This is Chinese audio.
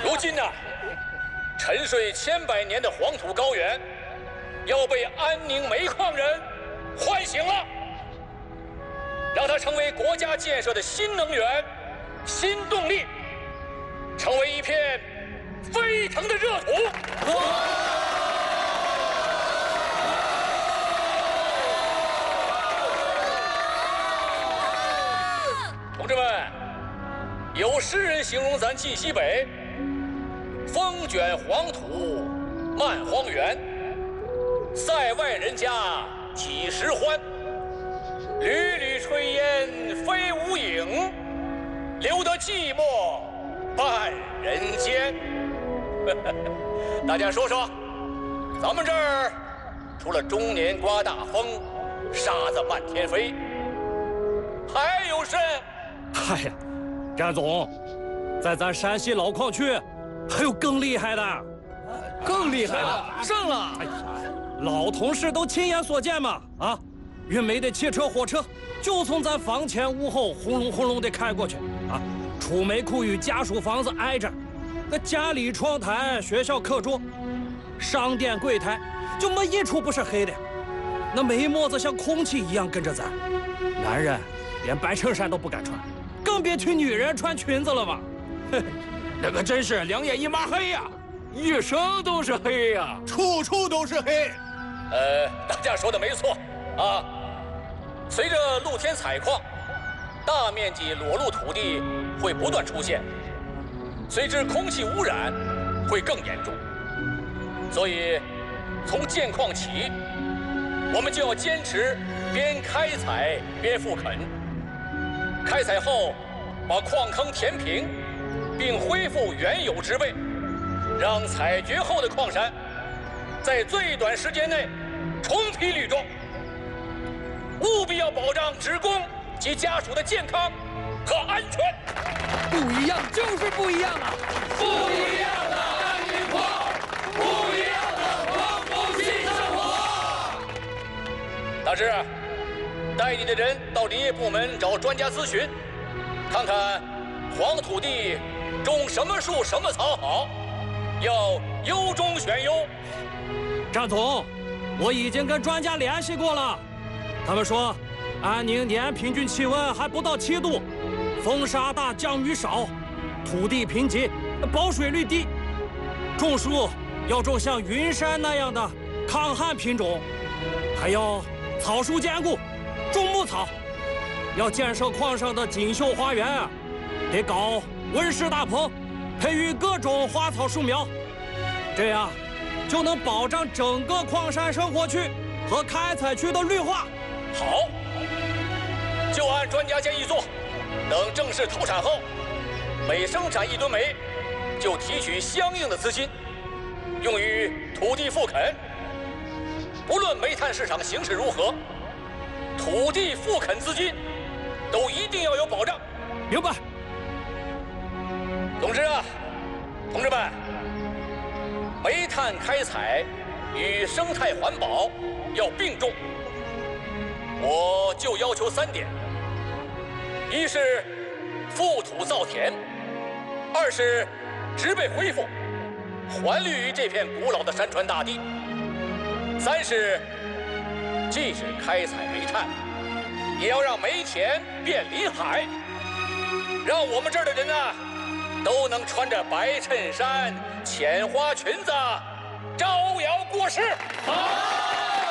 如今呢，沉睡千百年的黄土高原，要被安宁煤矿人唤醒了，让它成为国家建设的新能源、新动力，成为一片飞腾的热土。同志们，有诗人形容咱晋西北，风卷黄土漫荒原，塞外人家几时欢？缕缕炊烟飞无影，留得寂寞半人间。大家说说，咱们这儿除了终年刮大风，沙子漫天飞，还有甚？ 哎呀，战总，在咱山西老矿区还有更厉害的， 更厉害了，上了！ 哎呀，老同事都亲眼所见嘛！啊，运煤的汽车、火车就从咱房前屋后轰隆轰隆地开过去啊！储煤库与家属房子挨着，那家里窗台、学校课桌、商店柜台就没一处不是黑的。那煤沫子像空气一样跟着咱，男人连白衬衫都不敢穿，更别提女人穿裙子了嘛！ 那可真是两眼一抹黑呀，一生都是黑呀， 处处都是黑。 大家说的没错啊。随着露天采矿，大面积裸露土地会不断出现，随之空气污染会更严重。所以，从建矿起，我们就要坚持边开采边复垦。开采后，把矿坑填平，并恢复原有植被，让采掘后的矿山在最短时间内重披绿装。务必要保障职工及家属的健康和安全。 不一样就是不一样啊！ 不一样的安宁矿，不一样的光复性生活。大师，带你的人到林业部门找专家咨询，看看黄土地种什么树什么草好，要优中选优。 张总，我已经跟专家联系过了，他们说安宁年平均气温还不到7度，风沙大，降雨少，土地贫瘠，保水率低，种树要种像云杉那样的抗旱品种，还要草树兼顾，种牧草。要建设矿上的锦绣花园啊，得搞温室大棚，培育各种花草树苗，这样就能保障整个矿山生活区和开采区的绿化。 好，就按专家建议做。等正式投产后，每生产1吨煤，就提取相应的资金，用于土地复垦。不论煤炭市场形势如何，土地复垦资金都一定要有保障。 明白。 总之啊，同志们，煤炭开采与生态环保要并重。我就要求3点：一是复土造田，二是植被恢复，还绿于这片古老的山川大地；三是即使开采煤炭，也要让煤田变林海，让我们这儿的人啊，都能穿着白衬衫、浅花裙子，招摇过市。好。